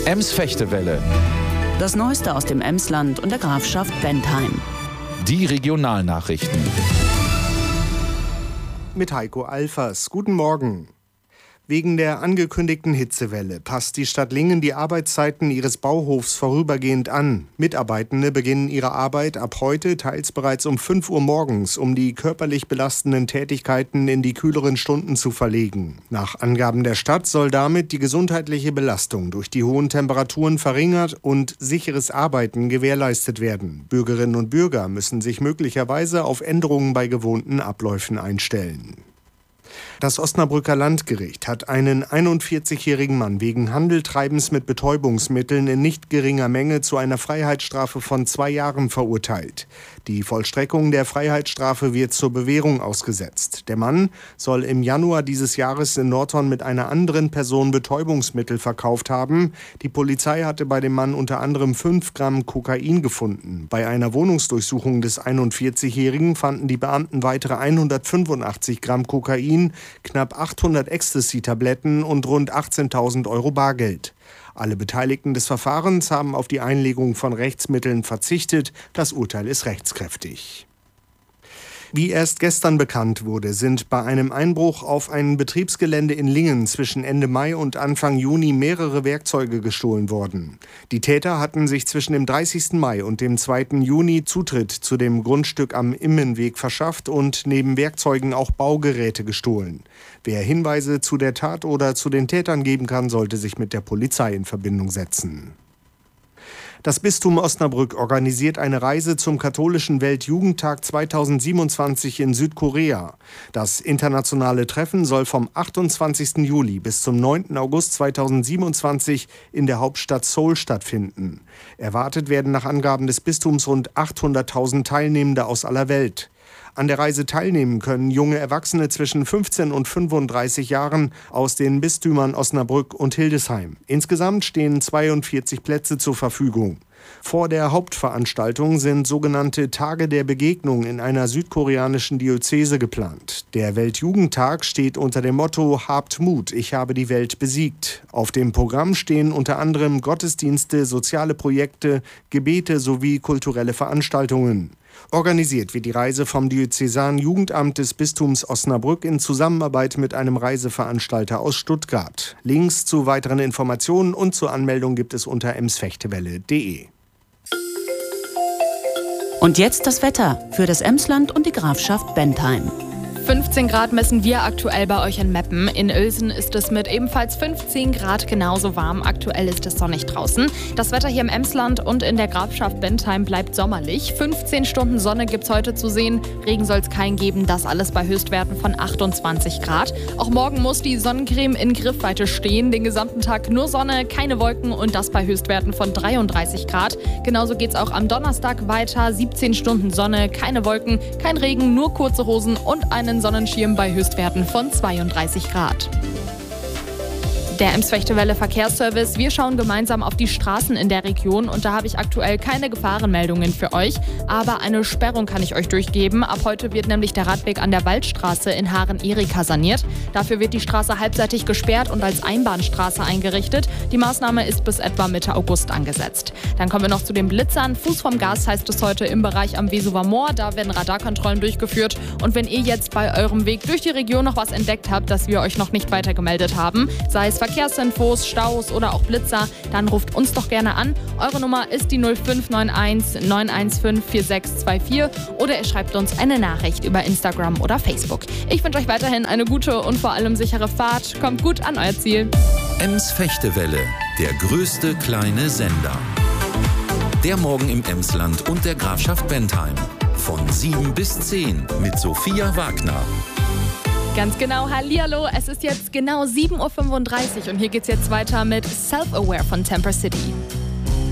Ems-Fechtewelle. Das Neueste aus dem Emsland und der Grafschaft Bentheim. Die Regionalnachrichten. Mit Heiko Alfers. Guten Morgen. Wegen der angekündigten Hitzewelle passt die Stadt Lingen die Arbeitszeiten ihres Bauhofs vorübergehend an. Mitarbeitende beginnen ihre Arbeit ab heute teils bereits um 5 Uhr morgens, um die körperlich belastenden Tätigkeiten in die kühleren Stunden zu verlegen. Nach Angaben der Stadt soll damit die gesundheitliche Belastung durch die hohen Temperaturen verringert und sicheres Arbeiten gewährleistet werden. Bürgerinnen und Bürger müssen sich möglicherweise auf Änderungen bei gewohnten Abläufen einstellen. Das Osnabrücker Landgericht hat einen 41-jährigen Mann wegen Handeltreibens mit Betäubungsmitteln in nicht geringer Menge zu einer Freiheitsstrafe von 2 Jahren verurteilt. Die Vollstreckung der Freiheitsstrafe wird zur Bewährung ausgesetzt. Der Mann soll im Januar dieses Jahres in Nordhorn mit einer anderen Person Betäubungsmittel verkauft haben. Die Polizei hatte bei dem Mann unter anderem 5 Gramm Kokain gefunden. Bei einer Wohnungsdurchsuchung des 41-jährigen fanden die Beamten weitere 185 Gramm Kokain, knapp 800 Ecstasy-Tabletten und rund 18.000 Euro Bargeld. Alle Beteiligten des Verfahrens haben auf die Einlegung von Rechtsmitteln verzichtet. Das Urteil ist rechtskräftig. Wie erst gestern bekannt wurde, sind bei einem Einbruch auf ein Betriebsgelände in Lingen zwischen Ende Mai und Anfang Juni mehrere Werkzeuge gestohlen worden. Die Täter hatten sich zwischen dem 30. Mai und dem 2. Juni Zutritt zu dem Grundstück am Immenweg verschafft und neben Werkzeugen auch Baugeräte gestohlen. Wer Hinweise zu der Tat oder zu den Tätern geben kann, sollte sich mit der Polizei in Verbindung setzen. Das Bistum Osnabrück organisiert eine Reise zum katholischen Weltjugendtag 2027 in Südkorea. Das internationale Treffen soll vom 28. Juli bis zum 9. August 2027 in der Hauptstadt Seoul stattfinden. Erwartet werden nach Angaben des Bistums rund 800.000 Teilnehmende aus aller Welt. An der Reise teilnehmen können junge Erwachsene zwischen 15 und 35 Jahren aus den Bistümern Osnabrück und Hildesheim. Insgesamt stehen 42 Plätze zur Verfügung. Vor der Hauptveranstaltung sind sogenannte Tage der Begegnung in einer südkoreanischen Diözese geplant. Der Weltjugendtag steht unter dem Motto „Habt Mut, ich habe die Welt besiegt". Auf dem Programm stehen unter anderem Gottesdienste, soziale Projekte, Gebete sowie kulturelle Veranstaltungen. Organisiert wird die Reise vom Diözesanen Jugendamt des Bistums Osnabrück in Zusammenarbeit mit einem Reiseveranstalter aus Stuttgart. Links zu weiteren Informationen und zur Anmeldung gibt es unter emsfechtewelle.de. Und jetzt das Wetter für das Emsland und die Grafschaft Bentheim. 15 Grad messen wir aktuell bei euch in Meppen. In Uelsen ist es mit ebenfalls 15 Grad genauso warm. Aktuell ist es sonnig draußen. Das Wetter hier im Emsland und in der Grafschaft Bentheim bleibt sommerlich. 15 Stunden Sonne gibt es heute zu sehen. Regen soll es keinen geben. Das alles bei Höchstwerten von 28 Grad. Auch morgen muss die Sonnencreme in Griffweite stehen. Den gesamten Tag nur Sonne, keine Wolken und das bei Höchstwerten von 33 Grad. Genauso geht es auch am Donnerstag weiter. 17 Stunden Sonne, keine Wolken, kein Regen, nur kurze Hosen und einen Sonnenschirm bei Höchstwerten von 32 Grad. Der Ems-Fechtewelle Verkehrsservice. Wir schauen gemeinsam auf die Straßen in der Region und da habe ich aktuell keine Gefahrenmeldungen für euch. Aber eine Sperrung kann ich euch durchgeben. Ab heute wird nämlich der Radweg an der Waldstraße in Haaren-Erika saniert. Dafür wird die Straße halbseitig gesperrt und als Einbahnstraße eingerichtet. Die Maßnahme ist bis etwa Mitte August angesetzt. Dann kommen wir noch zu den Blitzern. Fuß vom Gas heißt es heute im Bereich am Wesuwer Moor. Da werden Radarkontrollen durchgeführt. Und wenn ihr jetzt bei eurem Weg durch die Region noch was entdeckt habt, das wir euch noch nicht weitergemeldet haben, sei es Verkehrsinfos, Staus oder auch Blitzer, dann ruft uns doch gerne an. Eure Nummer ist die 0591 915 4624 oder ihr schreibt uns eine Nachricht über Instagram oder Facebook. Ich wünsche euch weiterhin eine gute und vor allem sichere Fahrt. Kommt gut an euer Ziel. Ems-Fechtewelle, der größte kleine Sender. Der Morgen im Emsland und der Grafschaft Bentheim. Von 7 bis 10 mit Sophia Wagner. Ganz genau, hallihallo, es ist jetzt genau 7.35 Uhr und hier geht's jetzt weiter mit Self-Aware von Temper City.